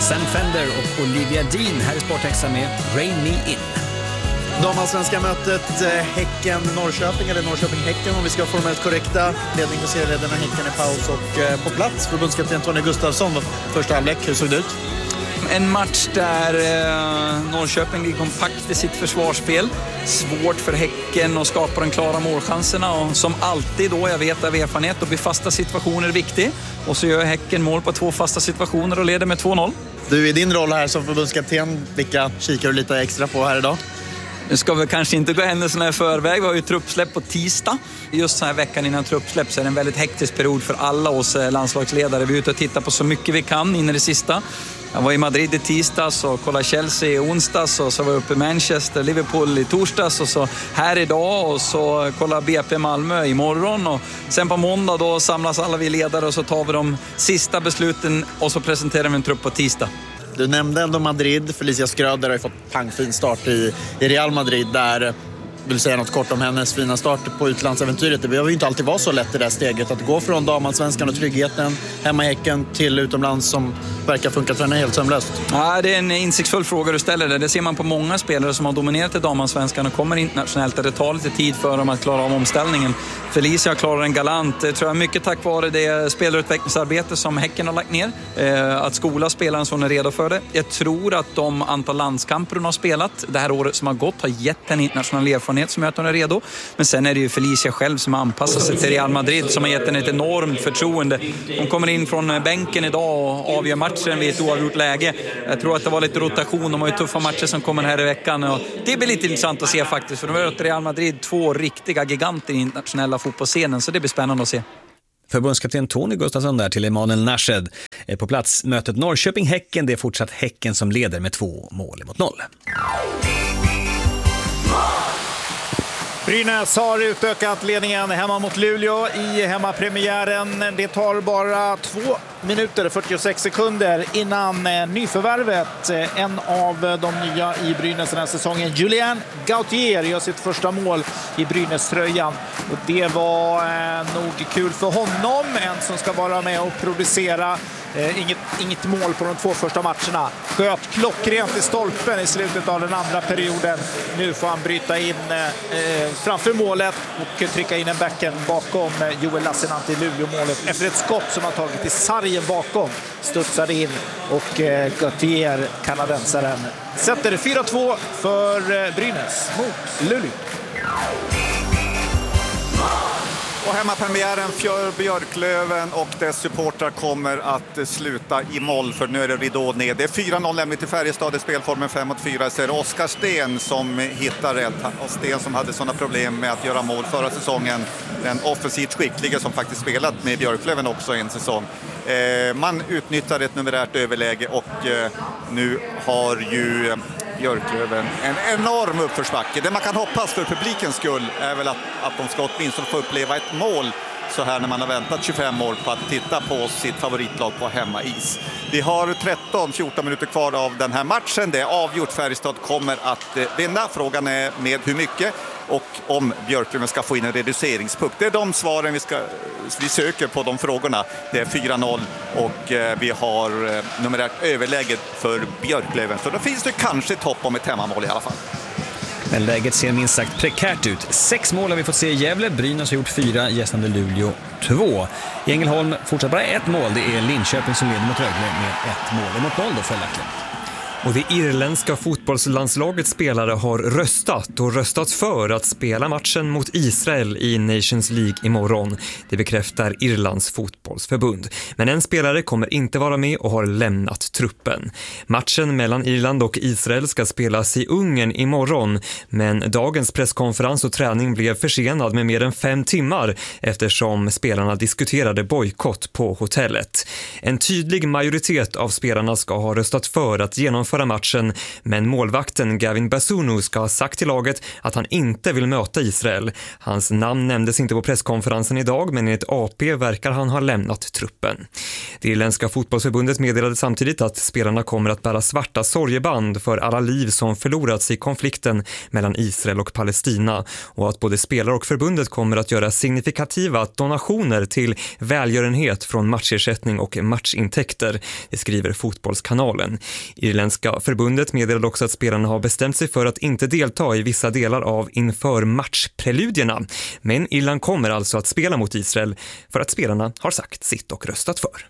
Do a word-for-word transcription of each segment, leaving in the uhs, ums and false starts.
Sam Fender och Olivia Dean här i Sportextra med Rain Me In. Damallsvenska mötet eh, Häcken-Norrköping, eller Norrköping-Häcken om vi ska formellt korrekta. Ledning för serieledarna Häcken i paus och eh, på plats förbundskapten Tony Gustafsson. Första halvlek, hur såg det ut? En match där eh, Norrköping ligger kompakt i sitt försvarsspel. Svårt för Häcken att skapa de klara målchanserna. Och som alltid då, jag vet av erfarenhet, då blir fasta situationer viktig. Och så gör Häcken mål på två fasta situationer och leder med två noll. Du, i din roll här som förbundskapten, vilka kikar du lite extra på här idag? Nu ska vi kanske inte gå händelserna i förväg. Vi har ju truppsläpp på tisdag. Just så här veckan innan truppsläpp så är det en väldigt hektisk period för alla oss landslagsledare. Vi är ute och tittar på så mycket vi kan in i det sista. Jag var i Madrid i tisdags och kollade Chelsea i onsdags och så var jag uppe i Manchester, Liverpool i torsdags och så här idag och så kollade B P Malmö imorgon och sen på måndag då samlas alla vi ledare och så tar vi de sista besluten och så presenterar vi en trupp på tisdag. Du nämnde ändå Madrid. Felicia Schröder har ju fått pangfin start i, i Real Madrid där. Vill du säga något kort om hennes fina start på utlandsäventyret? Det behöver ju inte alltid vara så lätt i det här steget att gå från damallsvenskan och tryggheten hemma i Häcken till utomlands som verkar funka för henne helt sömlöst. Ja, det är en insiktsfull fråga du ställer där. Det ser man på många spelare som har dominerat i damallsvenskan och kommer internationellt där det tar lite tid för dem att klara av omställningen. Felicia klarar en galant, tror jag, mycket tack vare det spelarutvecklingsarbete som Häcken har lagt ner. Att skola spelaren som är redo för det. Jag tror att de antal landskamper hon har spelat det här året som har gått har gett en internationell erfarenhet som gör att hon är redo. Men sen är det ju Felicia själv som har anpassat sig till Real Madrid som har gett henne ett enormt förtroende. Hon kommer in från bänken idag och avgör matchen vid ett oavgjort läge. Jag tror att det var lite rotation. De har ju tuffa matcher som kommer här i veckan. Och det blir lite intressant att se faktiskt. För de har gjort Real Madrid två riktiga giganter i internationella fotbollsscenen. Så det blir spännande att se. Förbundskapten Tony Gustafsson där till Emanuel Nashed. På plats mötet Norrköping-Häcken. Det är fortsatt Häcken som leder med två mål mot noll. Brynäs har utökat ledningen hemma mot Luleå i hemmapremiären. Det tar bara två minuter fyrtiosex sekunder innan nyförvärvet, en av de nya i Brynäs den här säsongen, Julien Gauthier, gör sitt första mål i Brynäs-tröjan. Och det var eh, nog kul för honom, en som ska vara med och producera. Eh, inget, inget mål på de två första matcherna. Sköt klockrent i stolpen i slutet av den andra perioden. Nu får han bryta in eh, framför målet och trycka in en backen bakom eh, Joel Lassinantti i Luleå-målet. Efter ett skott som har tagit i sargen bakom studsade in och eh, Gauthier, kanadensaren, sätter fyra två för eh, Brynäs mot Luleå. Och hemmapremiären för Björklöven och dess supportrar kommer att sluta i moll, för nu är det ridå ner. Det är fyra noll nämligen till Färjestad i spelformen fem mot fyra. Så är det Oskar Sten som hittar rätt. Och Sten som hade sådana problem med att göra mål förra säsongen. Den offensivt skickliga som faktiskt spelat med Björklöven också en säsong. Eh, man utnytttar ett numerärt överläge och eh, nu har ju Björklöven en enorm uppförsbacke. Det man kan hoppas för publikens skull är väl att, att de ska åtminstone få uppleva ett mål så här när man har väntat tjugofem år på att titta på sitt favoritlag på hemmais. Vi har tretton fjorton minuter kvar av den här matchen. Det är avgjort. Färjestad kommer att eh, vinna. Frågan är med hur mycket och om Björklöven ska få in en reduceringspuck. Det är de svaren vi, ska, vi söker på de frågorna. Det är fyra noll och eh, vi har eh, numerärt överläge för Björklöven. Så då finns det kanske ett hopp om ett hemmamål i alla fall. Men läget ser minst sagt prekärt ut. Sex mål har vi fått se i Gävle. Brynäs har gjort fyra, gästande Luleå två. I Ängelholm fortsatt bara ett mål. Det är Linköping som leder mot Rögle med ett mål mot noll då följaktligen. Och det irländska fotbollslandslagets spelare har röstat och röstat för att spela matchen mot Israel i Nations League imorgon. Det bekräftar Irlands fotbollsförbund. Men en spelare kommer inte vara med och har lämnat truppen. Matchen mellan Irland och Israel ska spelas i Ungern imorgon. Men dagens presskonferens och träning blev försenad med mer än fem timmar eftersom spelarna diskuterade bojkott på hotellet. En tydlig majoritet av spelarna ska ha röstat för att genomföra genomföra matchen, men målvakten Gavin Basunu ska ha sagt till laget att han inte vill möta Israel. Hans namn nämndes inte på presskonferensen idag, men enligt A P verkar han ha lämnat truppen. Det irländska fotbollsförbundet meddelade samtidigt att spelarna kommer att bära svarta sorgeband för alla liv som förlorats i konflikten mellan Israel och Palestina, och att både spelare och förbundet kommer att göra signifikativa donationer till välgörenhet från matchersättning och matchintäkter, det skriver Fotbollskanalen. Irländska förbundet meddelade också att spelarna har bestämt sig för att inte delta i vissa delar av inför matchpreludierna, men Irland kommer alltså att spela mot Israel för att spelarna har sagt sitt och röstat för.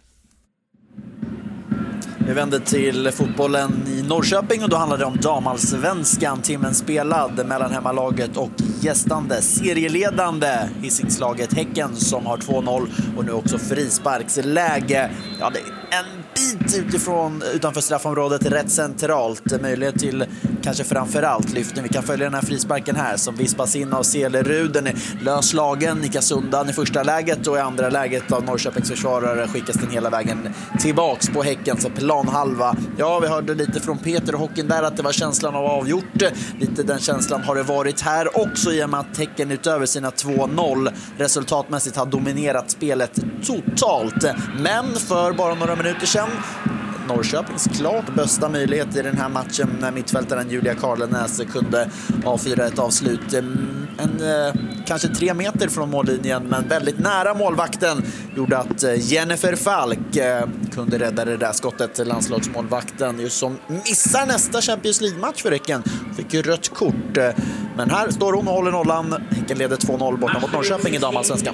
Vi vänder till fotbollen i Norrköping och då handlar det om damallsvenskan. Timmen spelad mellan hemmalaget och gästande serieledande Hisingslaget Häcken som har två noll och nu också frisparksläge. Ja, det är en bit utifrån, utanför straffområdet, rätt centralt. Möjlighet till kanske framförallt lyftning. Vi kan följa den här frisparken här som vispas in av Selerud. Den är löslagen, nickas undan i första läget och i andra läget av Norrköpings försvarare skickas den hela vägen tillbaks på Häcken. Så planhalva. Ja, vi hörde lite från Peter och hockeyn där att det var känslan av avgjort. Lite den känslan har det varit här också i och med att Häcken utöver sina två noll resultatmässigt har dominerat spelet totalt. Men för bara några minuter sedan Norrköpings klart bästa möjlighet i den här matchen när mittfältaren Julia Karlenäs kunde avfyra ett avslut en, eh, kanske tre meter från mållinjen, men väldigt nära målvakten gjorde att Jennifer Falk eh, kunde rädda det där skottet. Landslagsmålvakten just som missar nästa Champions League-match för Häcken, fick ju rött kort, men här står hon och håller nollan. Häcken leder två noll borta mot Norrköping i damallsvenskan.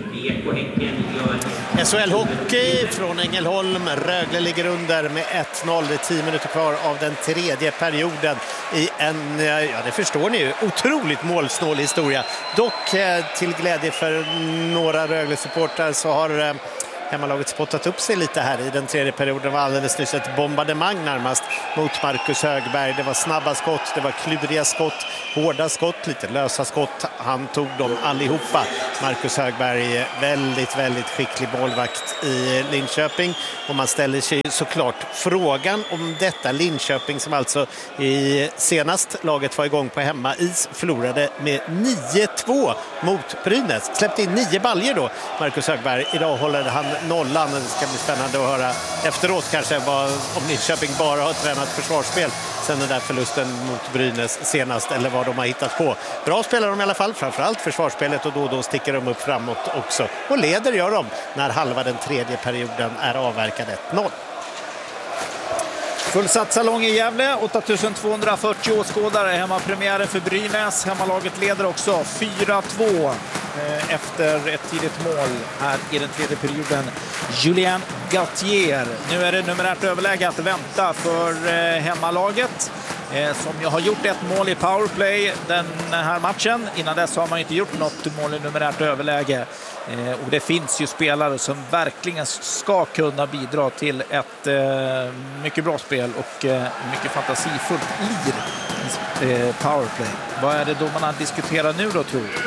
S H L-hockey från Ängelholm. Rögle ligger under med ett noll. Det är tio minuter kvar av den tredje perioden i en, ja det förstår ni ju, otroligt målsnål historia. Dock eh, till glädje för några Rögle-supportrar så har eh, hemmalaget spottat upp sig lite här i den tredje perioden. Det var alldeles nyss ett bombardemang närmast mot Marcus Högberg. Det var snabba skott, det var kluriga skott, hårda skott, lite lösa skott. Han tog dem allihopa. Marcus Högberg, väldigt, väldigt skicklig målvakt i Linköping. Och man ställer sig såklart frågan om detta Linköping som alltså i senast laget var igång på hemmais förlorade med nio två mot Brynäs. Släppte in nio baljer då, Marcus Högberg. Idag håller han nollan. Det ska bli spännande att höra efteråt kanske vad, om Linköping bara har tränat försvarsspel sen den där förlusten mot Brynäs senast eller vad de har hittat på. Bra spelar de i alla fall, framförallt försvarsspelet, och då och då sticker de upp framåt också. Och leder gör de när halva den tredje perioden är avverkad ett noll. Fullsatt salong i Gävle, åtta tusen tvåhundrafyrtio åskådare, hemmapremiären för Brynäs. Hemmalaget leder också fyra två efter ett tidigt mål här i den tredje perioden. Julien Gauthier. Nu är det numerärt överläge att vänta för hemmalaget som jag har gjort ett mål i powerplay den här matchen. Innan dess har man inte gjort något mål i numerärt överläge. Och det finns ju spelare som verkligen ska kunna bidra till ett eh, mycket bra spel och eh, mycket fantasifullt lir i eh, powerplay. Vad är det då man har diskuterat nu då, tror du?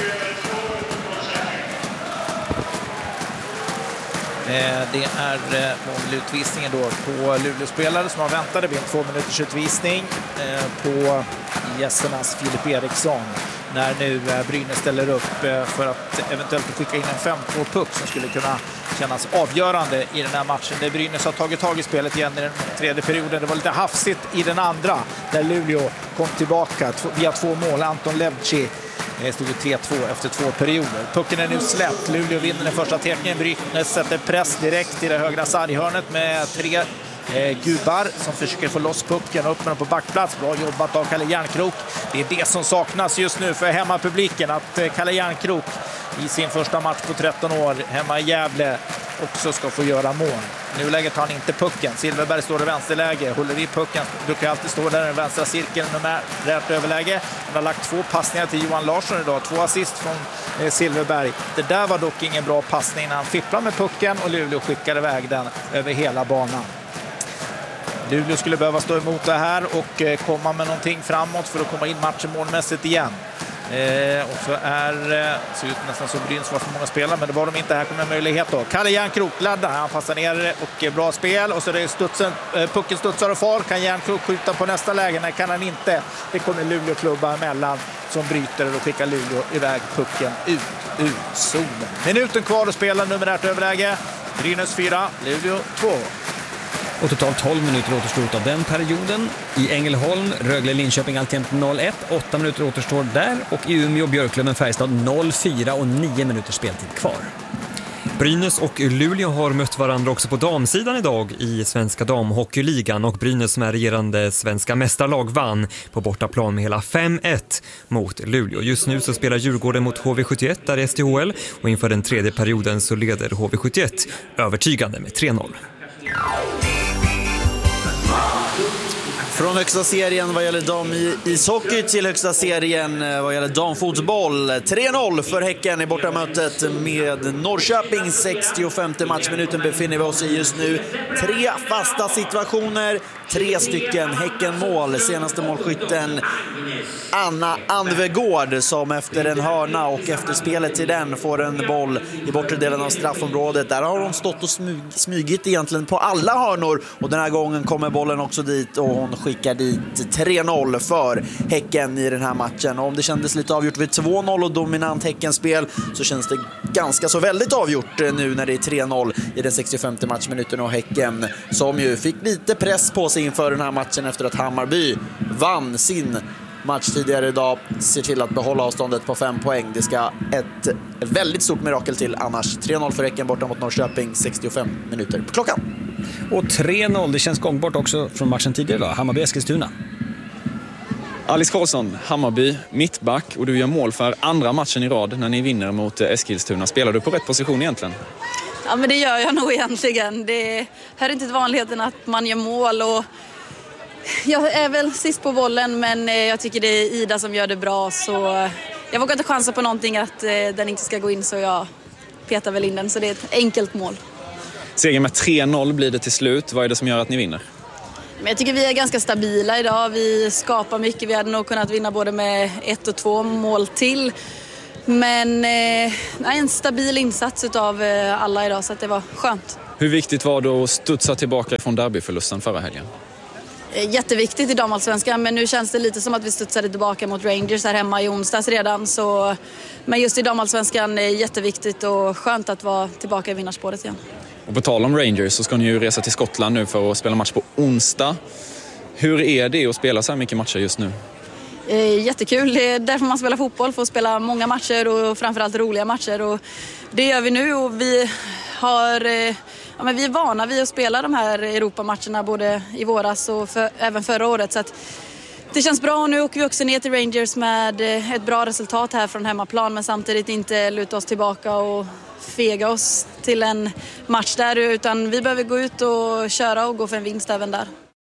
Eh, det är eh, målutvisningen då på Luleå-spelare som har väntat. Det blir en två minuters utvisning eh, på gästernas Filip Eriksson. När nu Brynäs ställer upp för att eventuellt skicka in en fem två-puck som skulle kunna kännas avgörande i den här matchen. Där Brynäs har tagit tag i spelet igen i den tredje perioden. Det var lite hafsigt i den andra där Luleå kom tillbaka via två mål. Anton Levci stod tre två efter två perioder. Pucken är nu släppt. Luleå vinner den första teckningen. Brynäs sätter press direkt i det högra sarghörnet med tre Eh, gubbar som försöker få loss pucken och upp med den på backplats. Bra jobbat av Kalle Järnkrok. Det är det som saknas just nu för hemmapubliken, att eh, Kalle Järnkrok i sin första match på tretton år hemma i Gävle också ska få göra mål. Nu läget har han inte pucken. Silverberg står i vänsterläge, håller i pucken, brukar alltid stå där i den vänstra cirkeln med rätt överläge. Han har lagt två passningar till Johan Larsson idag, två assist från eh, Silverberg. Det där var dock ingen bra passning när han fipplar med pucken och Luleå skickar iväg den över hela banan. Luleå skulle behöva stå emot det här och komma med någonting framåt för att komma in matchen målmässigt igen. Eh, och så är eh, ser ut nästan som Brynäs var för många spelare, men det var de inte. Här kommer en möjlighet då. Kalle Järnkrok laddar, han passar ner och eh, bra spel. Och så är det studsen, eh, pucken studsar och far. Kan Järnkrok skjuta på nästa läge? Nej, kan han inte. Det kommer Luleå klubba emellan som bryter och skickar Luleå iväg pucken ut ur zonen. Minuten kvar att spela, numerärt överläge. Brynäs fyra, Luleå två. Och totalt tolv minuter återstår av den perioden. I Ängelholm, Rögle-Linköping alltjämt noll ett. åtta minuter återstår där. Och i Umeå, Björklöven-Färjestad noll fyra och nio minuter speltid kvar. Brynäs och Luleå har mött varandra också på damsidan idag i Svenska damhockeyligan, och Brynäs som är regerande svenska mästarlag vann på bortaplan med hela fem ett mot Luleå. Just nu så spelar Djurgården mot H V sjuttioett där i S T H L, och inför den tredje perioden så leder H V sjuttioett övertygande med tre noll. Från högsta serien vad gäller dam i ishockey till högsta serien vad gäller damfotboll. tre noll för Häcken i bortamötet med Norrköping. sextiofemte matchminuten befinner vi oss i just nu. Tre fasta situationer, tre stycken Häcken-mål. Senaste målskytten Anna Anvegård som efter en hörna och efter spelet till den får en boll i bortre delen av straffområdet. Där har hon stått och smyg, smygit egentligen på alla hörnor, och den här gången kommer bollen också dit och hon skickar dit tre noll för Häcken i den här matchen. Och om det kändes lite avgjort vid två noll och dominant Häckenspel, så känns det ganska så väldigt avgjort nu när det är tre noll i den sextiofemte matchminuten, och Häcken som ju fick lite press på sig inför den här matchen efter att Hammarby vann sin match tidigare idag, ser till att behålla avståndet på fem poäng. Det ska ett, ett väldigt stort mirakel till annars. tre noll för Häcken borta mot Norrköping, sextiofem minuter på klockan. Och tre noll, det känns gångbart också från matchen tidigare då. Hammarby-Eskilstuna. Alice Karlsson, Hammarby, mittback, och du gör mål för andra matchen i rad när ni vinner mot Eskilstuna. Spelar du på rätt position egentligen? Ja, men det gör jag nog egentligen. Det här är inte vanligheten att man gör mål, och jag är väl sist på bollen, men jag tycker det är Ida som gör det bra, så jag vågar inte chansa på någonting att den inte ska gå in, så jag petar väl in den, så det är ett enkelt mål. Seger med tre noll blir det till slut. Vad är det som gör att ni vinner? Men jag tycker vi är ganska stabila idag. Vi skapar mycket. Vi hade nog kunnat vinna både med ett och två mål till. Men eh, en stabil insats av alla idag, så att det var skönt. Hur viktigt var det att studsa tillbaka från derbyförlusten förra helgen? Jätteviktigt i damallsvenskan, men nu känns det lite som att vi studsade tillbaka mot Rangers här hemma i onsdags redan. Så, men just i damallsvenskan är det jätteviktigt och skönt att vara tillbaka i vinnarspåret igen. Och på tal om Rangers så ska ni ju resa till Skottland nu för att spela match på onsdag. Hur är det att spela så här mycket matcher just nu? Jättekul, det är därför man spelar fotboll, för att spela många matcher och framförallt roliga matcher. Och det gör vi nu, och vi har... Ja, men vi är vana vid att spela de här Europamatcherna både i våras och för, även förra året. Så att det känns bra, och nu åker vi också ner till Rangers med ett bra resultat här från hemmaplan, men samtidigt inte luta oss tillbaka och fega oss till en match där, utan vi behöver gå ut och köra och gå för en vinst även där.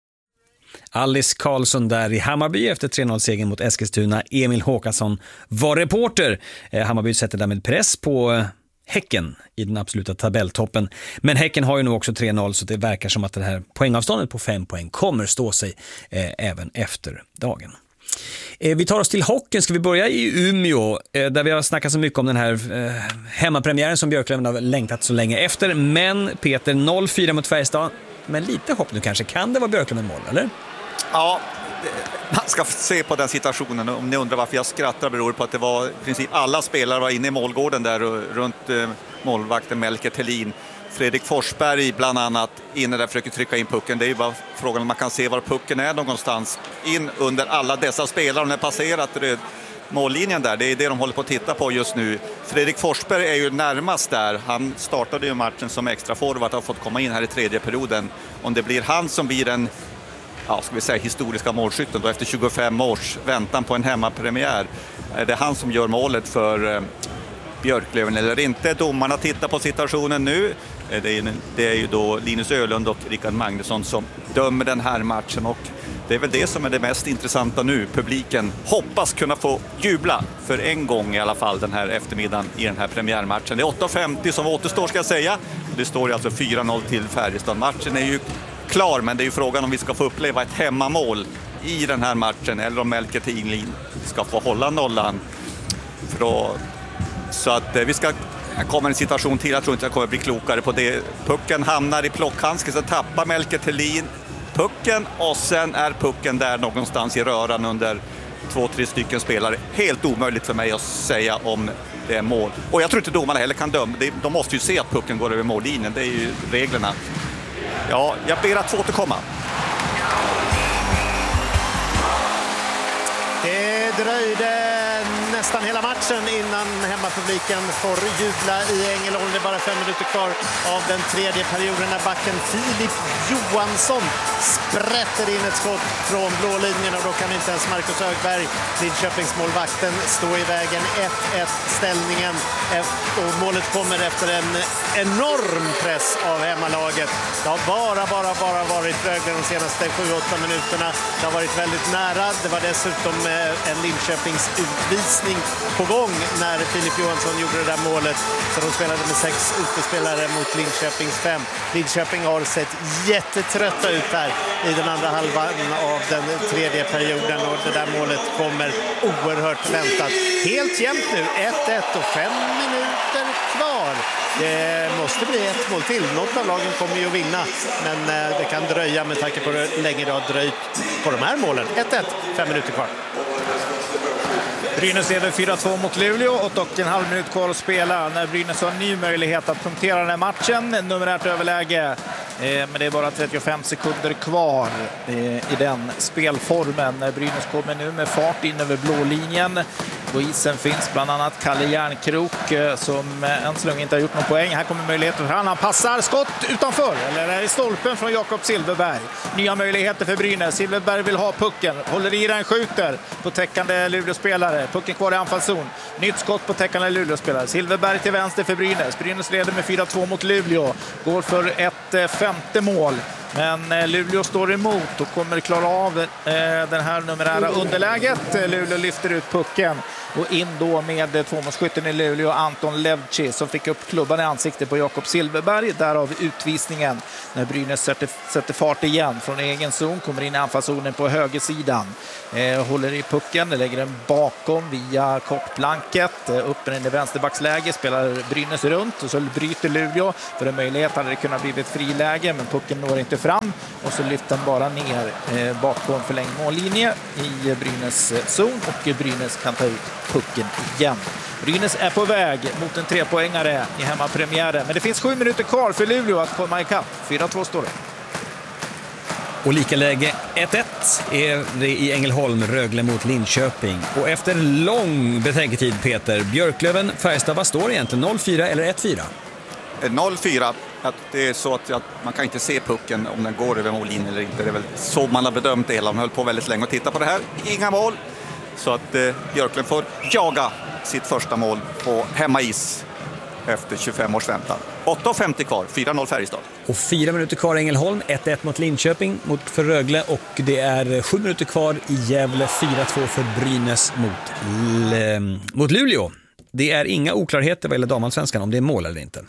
Alice Karlsson där i Hammarby efter tre noll-segern mot Eskilstuna. Emil Håkansson var reporter. Eh, Hammarby sätter därmed press på eh, Häcken i den absoluta tabelltoppen. Men Häcken har ju nu också tre noll, så det verkar som att det här poängavståndet på fem poäng kommer stå sig eh, även efter dagen. Eh, vi tar oss till hockeyn. Ska vi börja i Umeå eh, där vi har snackat så mycket om den här eh, hemmapremiären som Björklöven har längtat så länge efter. Men Peter, noll fyra mot Färjestad. Men lite hopp nu kanske. Kan det vara Björklöven mål, eller? Ja, man ska se på den situationen. Om ni undrar varför jag skrattar beror på att det var i princip alla spelare var inne i målgården där och runt eh, målvakten Melker Thelin. Fredrik Forsberg bland annat inne där försöker trycka in pucken. Det är ju bara frågan om man kan se var pucken är någonstans. In under alla dessa spelare. Om den passerat röd mållinjen där. Det är det de håller på att titta på just nu. Fredrik Forsberg är ju närmast där. Han startade ju matchen som extra forward och har fått komma in här i tredje perioden. Om det blir han som blir den ja, ska vi säga, historiska målskytten då efter tjugofem års väntan på en hemmapremiär. Är det han som gör målet för eh, Björklöven eller inte? Domarna tittar på situationen nu. Det är, det är ju då Linus Ölund och Rickard Magnusson som dömer den här matchen, och det är väl det som är det mest intressanta nu. Publiken hoppas kunna få jubla för en gång i alla fall den här eftermiddagen i den här premiärmatchen. Det är åtta femtio som återstår, ska jag säga. Det står alltså fyra noll till Färjestad. Matchen är ju klar, men det är ju frågan om vi ska få uppleva ett hemmamål i den här matchen eller om Melker Thelin ska få hålla nollan För att, så att vi ska komma en situation till, jag tror inte jag kommer bli klokare på det. Pucken hamnar i plockhandsken, så tappar Melker Thelin pucken och sen är pucken där någonstans i röran under två, tre stycken spelare. Helt omöjligt för mig att säga om det är mål. Och jag tror inte domarna heller kan döma. De måste ju se att pucken går över mållinjen. Det är ju reglerna. Ja, jag ber att få återkomma. Det dröjde nästan hela matchen innan hemmapubliken får jubla i Ängelholm. Det är bara fem minuter kvar av den tredje perioden när backen Filip Johansson sprätter in ett skott från blå linjen, och då kan inte ens Marcus Högberg, Linköpingsmålvakten, stå i vägen. ett ett ställningen, och målet kommer efter en enorm press av hemmalaget. Det har bara, bara, bara varit Rögle de senaste sju åtta minuterna. Det har varit väldigt nära. Det var dessutom en Linköpings utvisning på gång när Filip Johansson gjorde det där målet. Så de spelade med sex utespelare mot Linköpings fem. Linköping har sett jättetrötta ut här i den andra halvan av den tredje perioden, och det där målet kommer oerhört väntat. Helt jämnt nu, ett ett och fem minuter kvar. Det måste bli ett mål till. Något av lagen kommer ju att vinna, men det kan dröja med tanke på hur länge det har dröjt på de här målen. ett ett, fem minuter kvar. Brynäs leder fyra två mot Luleå och en halv minut kvar att spela när Brynäs har en ny möjlighet att punktera den här matchen. Numerärt överläge, men det är bara trettiofem sekunder kvar i den spelformen. Brynäs kommer nu med fart in över blå linjen. På isen finns bland annat Kalle Järnkrok som än så länge inte har gjort någon poäng. Här kommer möjligheten för han. Han passar, skott utanför, eller är i stolpen från Jakob Silfverberg. Nya möjligheter för Brynäs. Silfverberg vill ha pucken, håller i den, skjuter på täckande Luleå-spelare. Pucken kvar i anfallszon. Nytt skott på täckande Luleå-spelare. Silfverberg till vänster för Brynäs. Brynäs leder med fyra två mot Luleå. Går för ett femte mål. Men Luleå står emot och kommer klara av eh, den här numerära underläget. Luleå lyfter ut pucken och in då med tvåmålsskytten i Luleå, Anton Levci, som fick upp klubban i ansiktet på Jakob Silfverberg. Därav utvisningen när Brynäs sätter, sätter fart igen från egen zon. Kommer in i anfallszonen på högersidan. Eh, håller i pucken, lägger den bakom via kortplanket. Eh, upp den i vänsterbacksläge, spelar Brynäs runt och så bryter Luleå. För en möjlighet hade det kunnat bli ett friläge, men pucken når inte fram, och så lyfter den bara ner eh, bakom förlängd mållinje i Brynäs zon, och Brynäs kan ta ut pucken igen. Brynäs är på väg mot en trepoängare i hemmapremiären, men det finns sju minuter kvar för Luleå att komma ikapp. fyra två står det. Och lika läge ett ett är det i Ängelholm, Rögle mot Linköping. Och efter lång betänketid, Peter Björklöven, Färjestad, vad står det egentligen? noll fyra eller ett fyra? noll fyra. Att det är så att, att man kan inte se pucken om den går över mållinjen eller inte. Det är väl så man har bedömt det hela. Man höll på väldigt länge att titta på det här. Inga mål. Så att eh, Björklund får jaga sitt första mål på hemmais efter tjugofem års väntan. åtta femtio kvar, fyra noll Färjestad. Och fyra minuter kvar i Ängelholm, ett ett mot Linköping mot för Rögle, och det är sju minuter kvar i Gävle, fyra två för Brynäs mot, L- mot Luleå. Det är inga oklarheter vad gäller damallsvenskan om det är mål eller inte.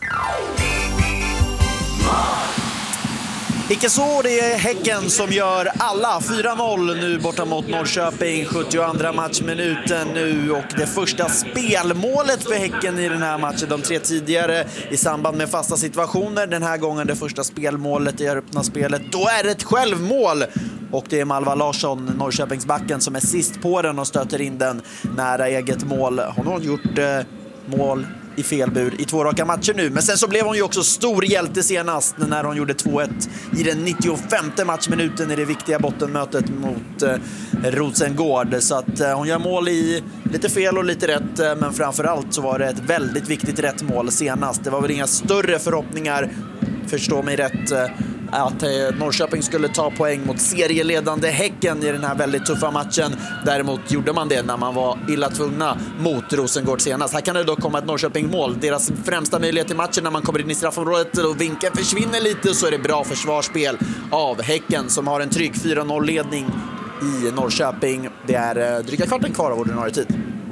Icke så, det är Häcken som gör alla. fyra noll nu borta mot Norrköping, sjuttioandra matchminuten nu, och det första spelmålet för Häcken i den här matchen. De tre tidigare i samband med fasta situationer. Den här gången det första spelmålet i öppna spelet. Då är det ett självmål, och det är Malva Larsson, Norrköpingsbacken, som är sist på den och stöter in den nära eget mål. Hon har gjort eh, mål i felbur i två raka matcher nu. Men sen så blev hon ju också stor hjälte senast när hon gjorde två ett i den nittiofemte matchminuten i det viktiga bottenmötet mot eh, Rosengård. Så att eh, hon gör mål i lite fel och lite rätt, eh, men framförallt så var det ett väldigt viktigt rätt mål senast. Det var väl inga större förhoppningar, förstå mig rätt, eh, att eh, Norrköping skulle ta poäng mot serieledande Häcken i den här väldigt tuffa matchen. Däremot gjorde man det när man var illa tvungna mot Rosengård senast. Här kan det dock komma ett Norrköping-mål. Deras främsta möjlighet i matchen när man kommer in i straffområdet och vinkeln försvinner lite, så är det bra försvarsspel av Häcken som har en trygg fyra noll-ledning i Norrköping. Det är eh, dryga kvarten kvar av ordinarie tid.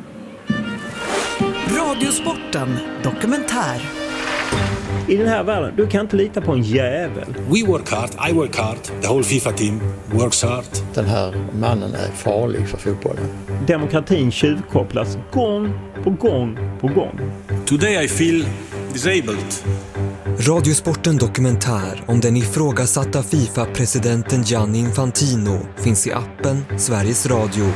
Radiosporten dokumentär. I den här världen, du kan inte lita på en jävel. We work hard, I work hard, the whole FIFA team works hard. Den här mannen är farlig för fotbollen. Demokratin tjuvkopplas gång på gång på gång. Today I feel disabled. Radiosporten Dokumentär om den ifrågasatta FIFA-presidenten Gianni Infantino finns i appen Sveriges Radio.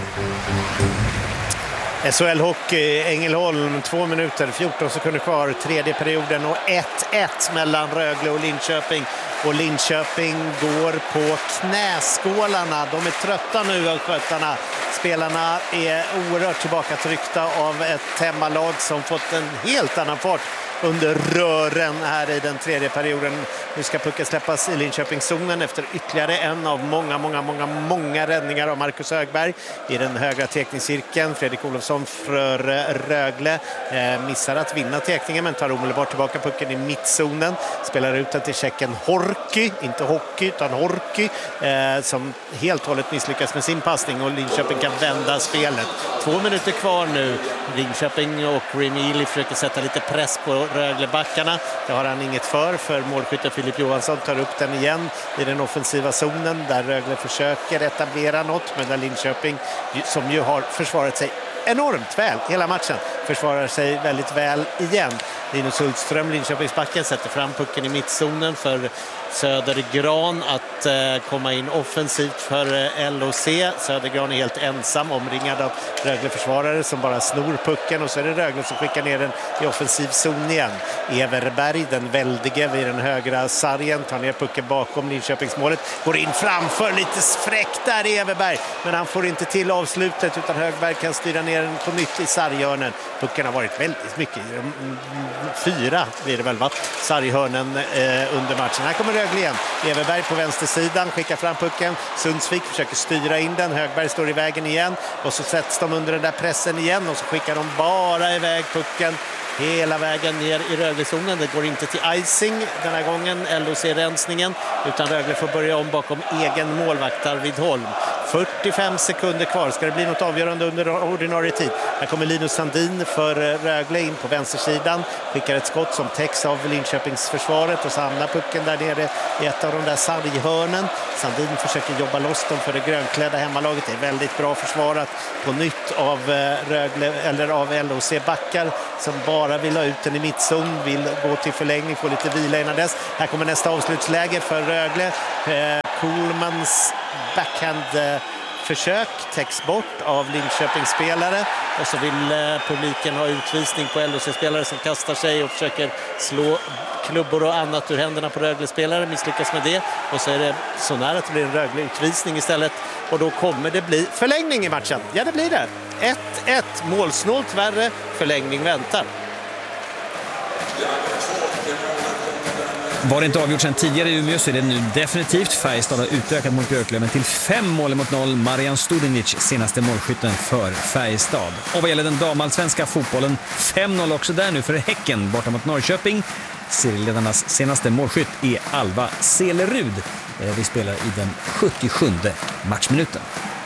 S H L-hockey, Ängelholm, två minuter, fjorton sekunder kvar, tredje perioden och ett ett mellan Rögle och Linköping. Och Linköping går på knäskålarna. De är trötta nu av skötarna. Spelarna är oerhört tillbakatryckta av ett hemmalag som fått en helt annan fart under rören här i den tredje perioden. Nu ska pucken släppas i Linköpingszonen efter ytterligare en av många, många, många, många räddningar av Marcus Högberg i den högra tekningscirkeln. Fredrik Olofsson för Rögle eh, missar att vinna tekningen men tar omedelbart tillbaka pucken i mittzonen. Spelar ut den till tjecken Horky, inte hockey utan Horky, eh, som helt och hållet misslyckas med sin passning och Linköping kan vända spelet. Två minuter kvar nu. Linköping och Remili försöker sätta lite press på Röglebackarna. Det har han inget för, för målskytten Filip Johansson tar upp den igen i den offensiva zonen där Rögle försöker etablera något, men där Linköping, som ju har försvarat sig enormt väl hela matchen, försvarar sig väldigt väl igen. Linus Hultström, Linköpingsbacken, sätter fram pucken i mittzonen för Södergran att eh, komma in offensivt för eh, L O C. Södergran är helt ensam, omringad av Rögle-försvarare som bara snor pucken, och så är det Rögle som skickar ner den i offensiv zon igen. Everberg, den väldige vid den högra sargen, tar ner pucken bakom Linköpingsmålet, går in framför, lite fräckt där i Everberg, men han får inte till avslutet utan Högberg kan styra ner den på nytt i sarghörnen. Pucken har varit väldigt mycket, fyra blir det väl va? Sarghörnen eh, under matchen. Här kommer Rögle igen. Everberg på vänstersidan skickar fram pucken. Sundsvik försöker styra in den. Högberg står i vägen igen. Och så sätts de under den där pressen igen. Och så skickar de bara iväg pucken hela vägen ner i Rögle-zonen. Det går inte till icing den här gången, L O C-rensningen, utan Rögle får börja om bakom egen målvakt Arvid Holm. fyrtiofem sekunder kvar. Ska det bli något avgörande under ordinarie tid? Här kommer Linus Sandin för Rögle in på vänstersidan. Skickar ett skott som täcks av Linköpings försvaret och så hamnar pucken där nere i ett av de där sarghörnen. Sandin försöker jobba loss dem för det grönklädda hemmalaget. Det är väldigt bra försvarat på nytt av Rögle, eller av L O C-backar som bara vill ha ut den i mittzon, vill gå till förlängning, få lite vila innan dess. Här kommer nästa avslutsläge för Rögle. Eh, Kohlmans backhand-försök täcks bort av Linköpingsspelare, och så vill eh, publiken ha utvisning på L O C-spelare som kastar sig och försöker slå klubbor och annat ur händerna på Rögle-spelare, misslyckas med det, och så är det så nära att det blir en Rögle-utvisning istället, och då kommer det bli förlängning i matchen. Ja, det blir det. ett ett, målsnålt värre, förlängning väntar. Var det inte avgjort sedan tidigare i Umeå så är det nu definitivt. Färjestad har utökat mot Björklöven till fem mål mot noll. Marian Studinic, senaste målskytten för Färjestad. Och vad gäller den damallsvenska fotbollen, fem noll också där nu för Häcken borta mot Norrköping. Serieledarnas senaste målskytt är Alva Selerud. Vi spelar i den sjuttiosjunde matchminuten.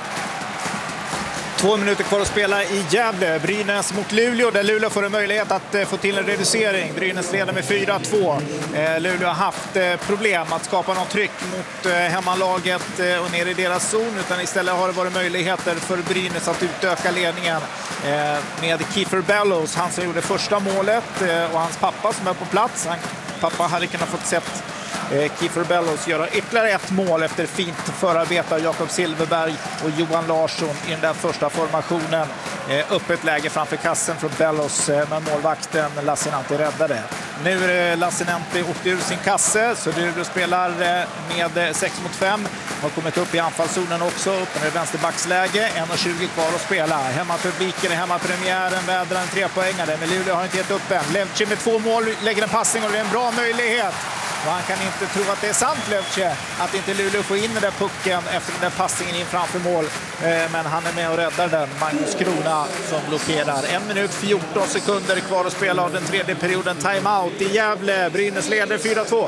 Två minuter kvar att spela i Gävle. Brynäs mot Luleå, där Luleå får en möjlighet att få till en reducering. Brynäs leder med fyra två. Luleå har haft problem att skapa något tryck mot hemmalaget och ner i deras zon, utan istället har det varit möjligheter för Brynäs att utöka ledningen med Kiefer Bellows, han som gjorde första målet, och hans pappa som är på plats. Han, pappa hade kunnat fått sett Kiefer Bellows göra ytterligare ett mål efter fint förarbete av Jakob Silverberg och Johan Larsson i den där första formationen. Öppet läge framför kassen från Bellows, men målvakten Lassinantti räddade. Nu är Lassinantti åkt ur sin kasse, så du spelar med sex mot fem. Har kommit upp i anfallszonen också, upp med vänsterbacksläge. en tjugo kvar att spela. Hemmapubliken, hemmapremiären vädrar en trepoängare, men Luleå har inte gett upp än. Levci med två mål lägger en passning och det är en bra möjlighet. Och han kan inte tro att det är sant, Levci, att inte Luleå får in den där pucken efter den där passningen in framför mål. Men han är med och räddar den. Magnus Krona som blockerar. En minut fjorton sekunder kvar att spela av den tredje perioden. Timeout i Gävle. Brynäs leder fyra två.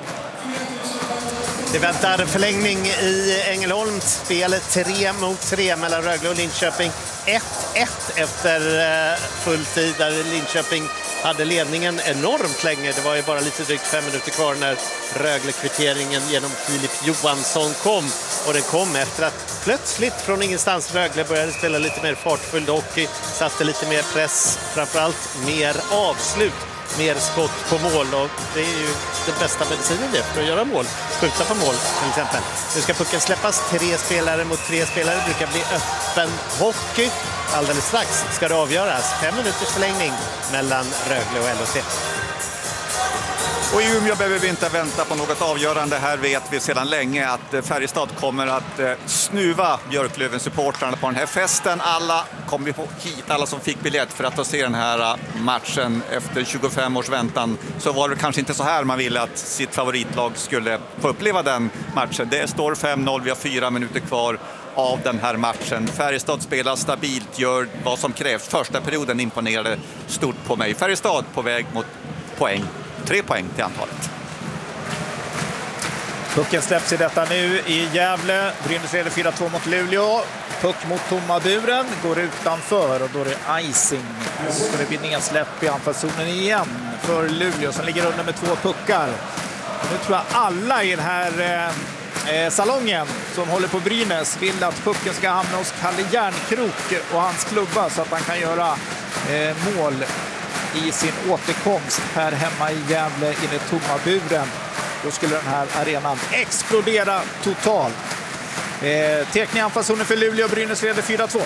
Det väntar förlängning i Ängelholm. Spelet tre mot tre mellan Rögle och Linköping. ett ett efter full tid, där Linköping hade ledningen enormt länge. Det var ju bara lite drygt fem minuter kvar när Rögle-kvitteringen genom Filip Johansson kom. Och den kom efter att plötsligt från ingenstans Rögle började spela lite mer fartfull hockey, satte lite mer press, framförallt mer avslut, mer skott på mål, och det är ju den bästa medicinen det för att göra mål, skjuta på mål till exempel. Nu ska pucken släppas, tre spelare mot tre spelare, det brukar bli öppen hockey. Alldeles strax ska det avgöras, fem minuters förlängning mellan Rögle och L H C. Och i Umeå behöver vi inte vänta på något avgörande. Här vet vi sedan länge att Färjestad kommer att snuva Björklöven-supportrarna på den här festen. Alla kommer på hit, alla som fick biljett för att få se den här matchen efter tjugofem års väntan. Så var det kanske inte så här man ville att sitt favoritlag skulle få uppleva den matchen. Det står fem noll, vi har fyra minuter kvar av den här matchen. Färjestad spelar stabilt, gör vad som krävs. Första perioden imponerade stort på mig. Färjestad på väg mot poäng. Tre poäng till antalet. Pucken släpps i detta nu i Gävle. Brynäs leder fyra två mot Luleå. Puck mot tomma buren, går utanför och då är det icing. Och så ska det bli nedsläpp i anfallszonen igen för Luleå som ligger under med två puckar. Och nu tror jag alla i den här eh, salongen som håller på Brynäs vill att pucken ska hamna hos Kalle Järnkrok och hans klubba så att han kan göra eh, mål i sin återkomst här hemma i Gävle in i tomma buren. Då skulle den här arenan explodera totalt. Eh, Tekning anfallszonen för Luleå, Brynäs leder fyra två.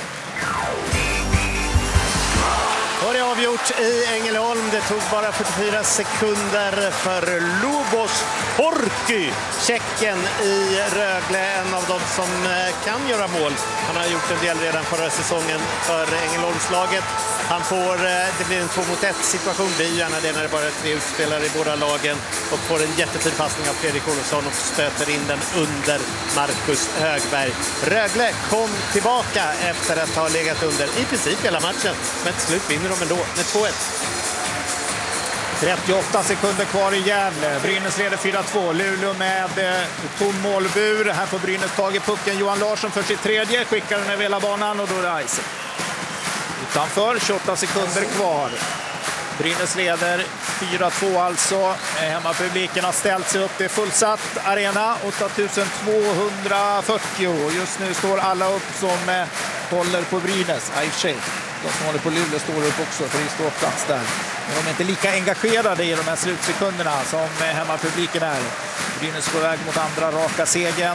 Och det är avgjort i Ängelholm. Det tog bara fyrtiofyra sekunder för Lubos Horky, tjecken i Rögle, en av de som kan göra mål. Han har gjort en del redan förra säsongen för Ängelholmslaget. Han får, det blir en två mot ett situation, det är ju gärna det när det bara är tre utspelare i båda lagen, och får en jättefin passning av Fredrik Olofsson och stöter in den under Marcus Högberg. Rögle kom tillbaka efter att ha legat under i princip hela matchen, men till slut vinner de ändå med två ett. trettioåtta sekunder kvar i Gävle. Brynäs leder fyra två. Luleå med eh, tom målbur. Här får Brynäs tag i pucken. Johan Larsson för sitt tredje. Skickar den över hela banan och då är det icing. Utanför, tjugoåtta sekunder kvar. Brynäs leder fyra två alltså. Hemmapubliken har ställt sig upp. Det är fullsatt arena, åtta tusen tvåhundrafyrtio. Just nu står alla upp som eh, håller på Brynäs. I och för sig. De som håller på Luleå står upp också, för det står plats där. Men de är inte lika engagerade i de här slutsekunderna som hemmapubliken är. Brynäs på väg mot andra raka segern.